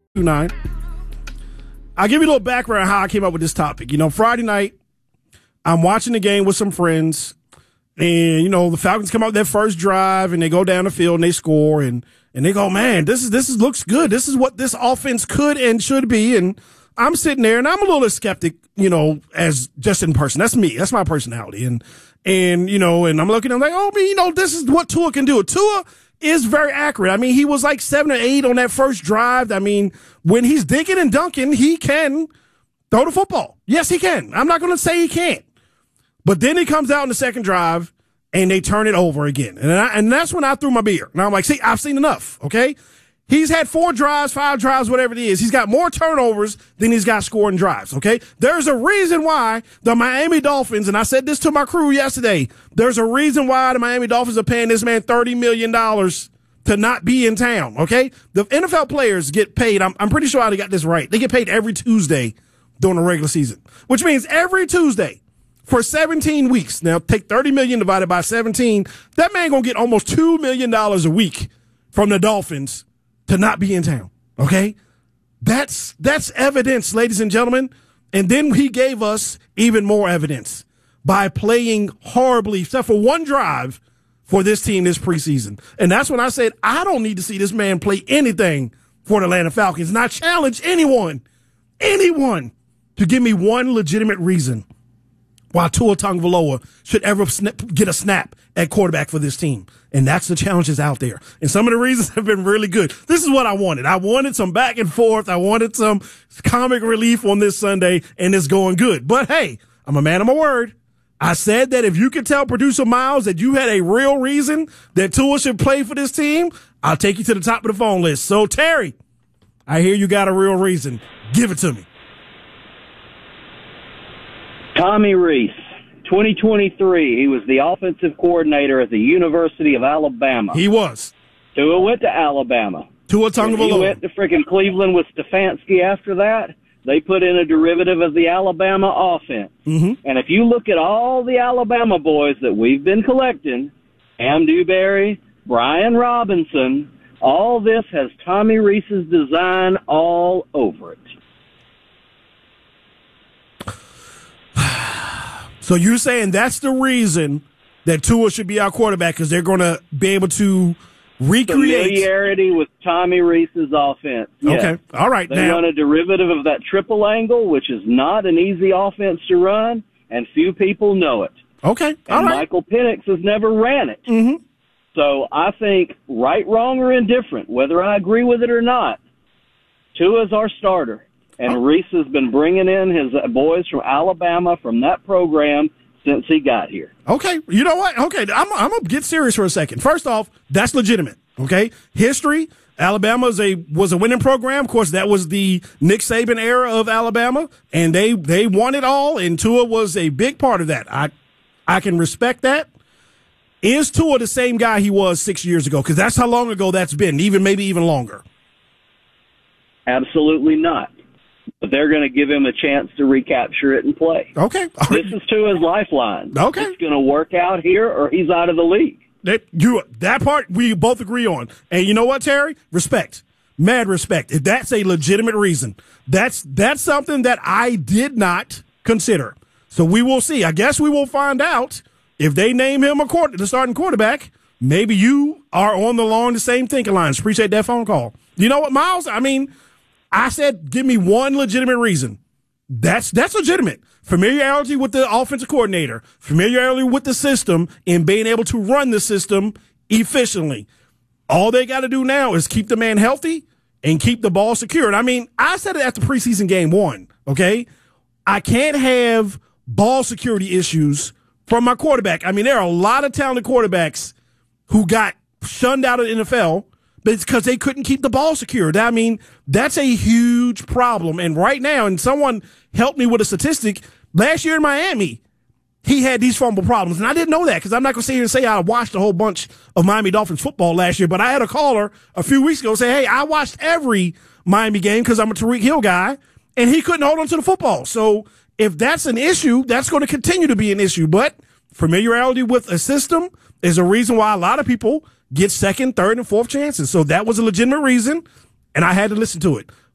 9. I'll give you a little background on how I came up with this topic. Friday night, I'm watching the game with some friends, and, the Falcons come out their first drive, and they go down the field, and they score, and they go, man, this looks good. This is what this offense could and should be, and I'm sitting there, and I'm a little skeptic, as just in person. That's me. That's my personality, and I'm looking, I'm like, this is what Tua can do. Tua is very accurate. I mean, he was like 7 or 8 on that first drive. I mean, when he's dinking and dunking, he can throw the football. Yes, he can. I'm not going to say he can't. But then he comes out in the second drive, and they turn it over again. And that's when I threw my beer. And I'm like, see, I've seen enough, okay? He's had 4 drives, 5 drives, whatever it is. He's got more turnovers than he's got scoring drives, okay? There's a reason why the Miami Dolphins, and I said this to my crew yesterday, there's a reason why the Miami Dolphins are paying this man $30 million to not be in town, okay? The NFL players get paid, I'm pretty sure I got this right, they get paid every Tuesday during the regular season, which means every Tuesday for 17 weeks. Now, take $30 million divided by 17, that man gonna get almost $2 million a week from the Dolphins to not be in town, okay? That's evidence, ladies and gentlemen. And then he gave us even more evidence by playing horribly, except for one drive for this team this preseason. And that's when I said, I don't need to see this man play anything for the Atlanta Falcons. And I challenge anyone to give me one legitimate reason why Tua Tagovailoa should ever get a snap at quarterback for this team. And that's the challenges out there. And some of the reasons have been really good. This is what I wanted. I wanted some back and forth. I wanted some comic relief on this Sunday, and it's going good. But, hey, I'm a man of my word. I said that if you could tell producer Miles that you had a real reason that Tua should play for this team, I'll take you to the top of the phone list. So, Terry, I hear you got a real reason. Give it to me. Tommy Rees, 2023, he was the offensive coordinator at the University of Alabama. He was. Tua went to Alabama. Tua Tagovailoa. He went to freaking Cleveland with Stefanski after that. They put in a derivative of the Alabama offense. Mm-hmm. And if you look at all the Alabama boys that we've been collecting, Cam Dewberry, Brian Robinson, all this has Tommy Rees's design all over it. So you're saying that's the reason that Tua should be our quarterback, because they're going to be able to recreate familiarity with Tommy Rees's offense. Yes. Okay, all right. They run a derivative of that triple angle, which is not an easy offense to run, and few people know it. Okay, all and right. Michael Penix has never ran it. Mm-hmm. So I think, right, wrong, or indifferent, whether I agree with it or not, Tua's our starter. And Rees has been bringing in his boys from Alabama from that program since he got here. Okay, you know what? Okay, I'm going to get serious for a second. First off, that's legitimate, okay? History, Alabama was a winning program. Of course, that was the Nick Saban era of Alabama, and they won it all, and Tua was a big part of that. I can respect that. Is Tua the same guy he was 6 years ago? Because that's how long ago that's been, maybe even longer. Absolutely not. But they're going to give him a chance to recapture it and play. Okay. This is Tua's lifeline. Okay. It's going to work out here or he's out of the league. That part we both agree on. And you know what, Terry? Respect. Mad respect. If that's a legitimate reason, that's something that I did not consider. So we will see. I guess we will find out if they name him the starting quarterback. Maybe you are along the same thinking lines. Appreciate that phone call. You know what, Miles? I said, give me one legitimate reason. That's legitimate. Familiarity with the offensive coordinator, familiarity with the system, and being able to run the system efficiently. All they got to do now is keep the man healthy and keep the ball secured. I said it after preseason game 1, okay? I can't have ball security issues from my quarterback. There are a lot of talented quarterbacks who got shunned out of the NFL, but it's because they couldn't keep the ball secured. That's a huge problem. And right now, and someone helped me with a statistic, last year in Miami, he had these fumble problems. And I didn't know that, because I'm not going to sit here and say I watched a whole bunch of Miami Dolphins football last year. But I had a caller a few weeks ago say, hey, I watched every Miami game because I'm a Tyreek Hill guy, and he couldn't hold on to the football. So if that's an issue, that's going to continue to be an issue. But familiarity with a system is a reason why a lot of people get second, third, and fourth chances. So that was a legitimate reason, and I had to listen to it.